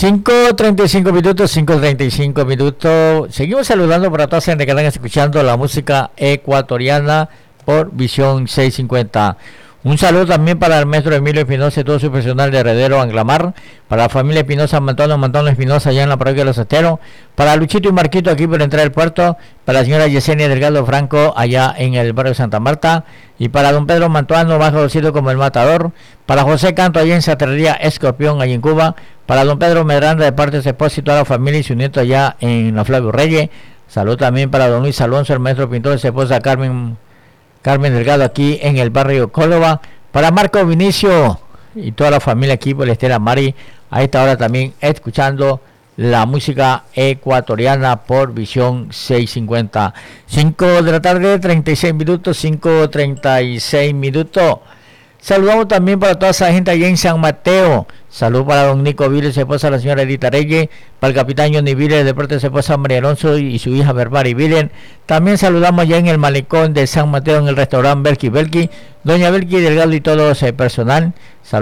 5:35 minutos, 5:35 minutos. Seguimos saludando para todos los que están escuchando la música ecuatoriana por Visión 650. Un saludo también para el maestro Emilio Espinosa y todo su personal de Heredero Anglamar, para la familia Espinosa Mantón Espinosa allá en la parroquia de Los Esteros, para Luchito y Marquito aquí por entrar al puerto, para la señora Yesenia Delgado Franco allá en el barrio de Santa Marta, y para don Pedro Mantuano, más conocido como el Matador, para José Canto allá en Saterrería Escorpión allá en Cuba, para don Pedro Medranda de parte de su esposo y toda la familia y su nieto allá en la Flavio Reyes. Salud también para don Luis Alonso, el maestro pintor, y su esposa Carmen Delgado aquí en el barrio Córdoba, para Marco Vinicio y toda la familia aquí por Estela Mari, a esta hora también escuchando la música ecuatoriana por Visión 650. 5 de la tarde, 36 minutos, 5:36 minutos. Saludamos también para toda esa gente allá en San Mateo. Salud para don Nico Viles, su esposa la señora Edita Reyes, para el capitán Johnny Viles, de parte de su esposa María Alonso y su hija Berbari Viles. También saludamos allá en el malecón de San Mateo, en el restaurante Belki, doña Belki Delgado y todo ese personal.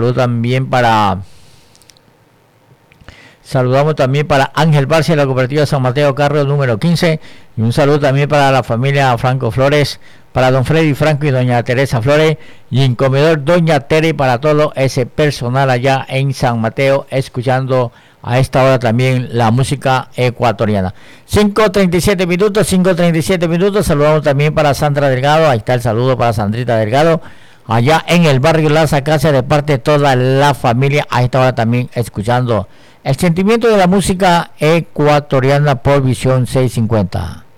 Saludamos también para Ángel Barcia, la cooperativa San Mateo Carro número 15. Y un saludo también para la familia Franco Flores, para don Freddy Franco y doña Teresa Flores, y en comedor doña Tere, para todo ese personal allá en San Mateo, escuchando a esta hora también la música ecuatoriana. 5:37 minutos, 5:37 minutos. Saludamos también para Sandra Delgado, ahí está el saludo para Sandrita Delgado, allá en el barrio Laza Casa, de parte de toda la familia, a esta hora también escuchando el sentimiento de la música ecuatoriana por Visión 650.